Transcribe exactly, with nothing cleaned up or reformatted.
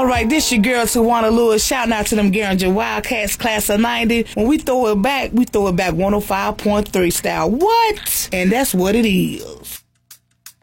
right, this your girl Tawana Lewis. Shouting out to them Garinger Wildcats class of ninety. When we throw it back, we throw it back one oh five point three style. What? And that's what it is.